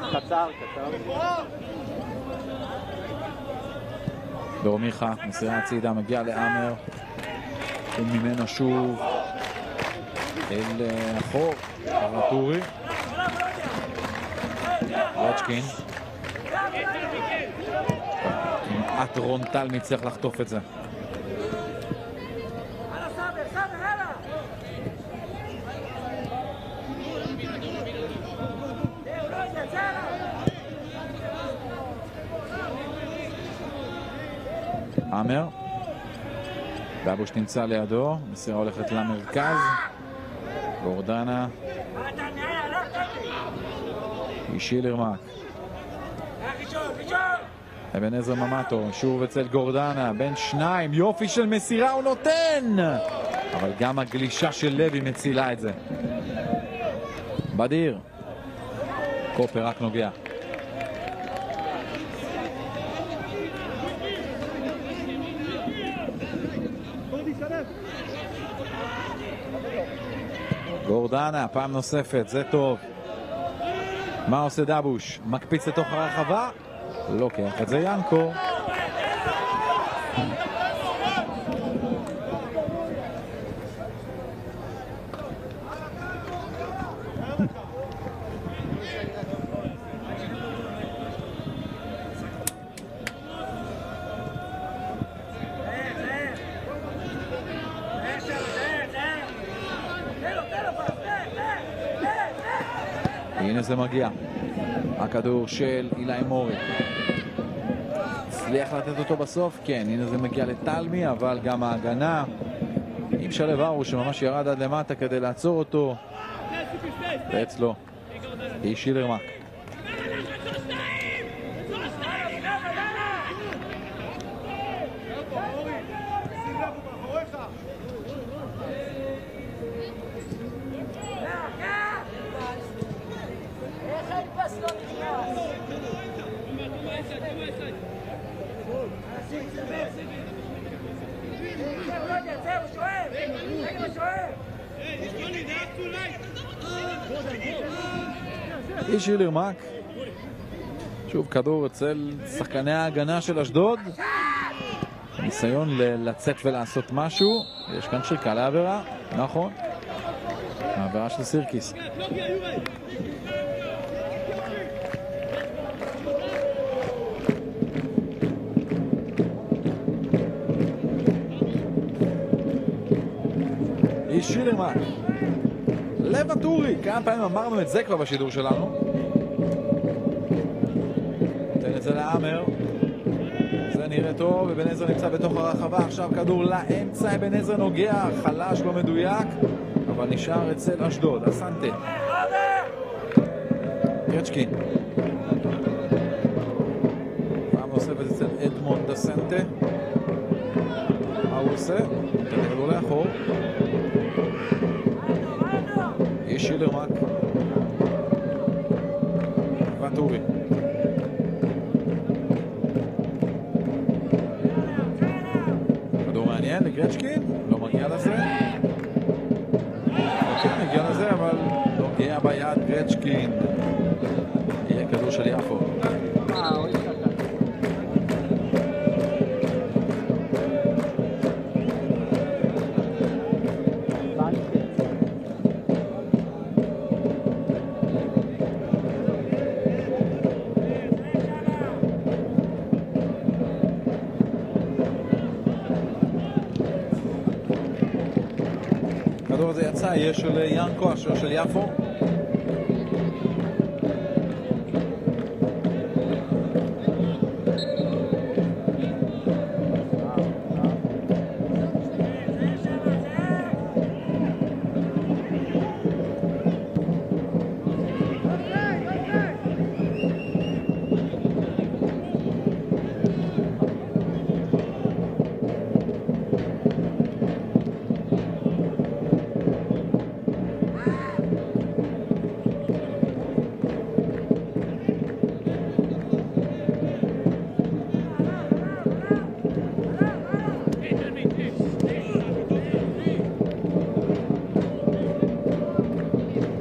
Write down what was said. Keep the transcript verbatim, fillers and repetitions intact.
קצר, קצר. דורמיכה, מסירה הצידה, מגיע לאמר. וממנו שוב אל החור, הרטורי. רצ'קין. כמעט רון טל מצליח לחטוף את זה. אמר. דבוש נמצא לידו, מסירה הולכת למרכז. גורדנה. אישי לרמק. אבן עזר ממטו, שוב אצל גורדנה, בין שניים, יופי של מסירה הוא נותן! אבל גם הגלישה של לוי מצילה את זה. בדיר. קופר רק נוגע. גורדנה, פעם נוספת, זה טוב. מה עושה דבוש? מקפיץ לתוך הרחבה? לוקח את זה ינקו. הנה זה מגיע. הכדור של אילי מורי. הצליח לתת אותו בסוף? כן, הנה זה מגיע לטלמי, אבל גם ההגנה עם שלב ארו שממש ירד עד למטה כדי לעצור אותו. ואצלו אישי לרמק. אישי לרמק. שוב כדור אצל שחקני ההגנה של אשדוד. ניסיון לצאת ולעשות משהו. יש כאן שריקה לעבירה. נכון. העבירה של סירקיס. אישי לרמק. לב הטורי, כמה פעמים אמרנו את זה כבר בשידור שלנו. נותן את זה לאמר. זה נראה טוב, ובן עזר נמצא בתוך הרחבה. עכשיו כדור לאמצע, בן עזר נוגע, חלש, לא מדויק, אבל נשאר אצל אשדוד. אסנטה. רצ'קין. פעם נוספת אצל אדמונד אסנטה. מה הוא עושה? נותן כדור לאחור. אישי לרמק. וטורי. כדור מעניין לגרצ'קין, לא מגיע לזה. כן, מגיע לזה, אבל נוגע ביד גרצ'קין. יהיה כדור של יפו. הכדור הזה יצא, יהיה של ינקו, השוער של יפו.